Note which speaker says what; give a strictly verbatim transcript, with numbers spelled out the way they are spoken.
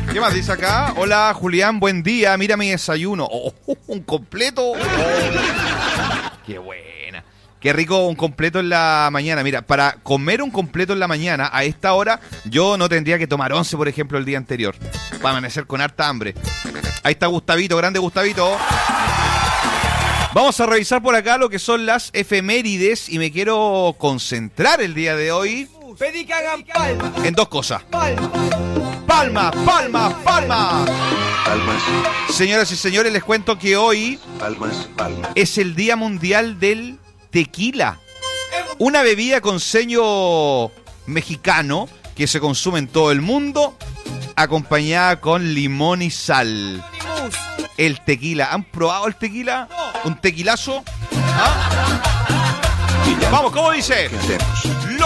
Speaker 1: ¿Qué más dice acá? Hola, Julián, buen día. Mira mi desayuno. Oh, un completo. Oh. Qué buena. Qué rico un completo en la mañana. Mira, para comer un completo en la mañana, a esta hora, yo no tendría que tomar once, por ejemplo, el día anterior. Para amanecer con harta hambre. Ahí está Gustavito, grande Gustavito. Vamos a revisar por acá lo que son las efemérides y me quiero concentrar el día de hoy
Speaker 2: Pedí que hagan palmas.
Speaker 1: en dos cosas.
Speaker 2: Palmas.
Speaker 1: ¡Palmas, palmas, palmas!
Speaker 3: Palmas,
Speaker 1: Señoras y señores, les cuento que hoy
Speaker 3: palmas, palmas.
Speaker 1: es el Día Mundial del Tequila. Una bebida con sello mexicano que se consume en todo el mundo, acompañada con limón y sal. El tequila. ¿Han probado el tequila? ¿Un tequilazo? ¿Ah? Vamos, ¿cómo dice?
Speaker 3: ¿Qué hacemos?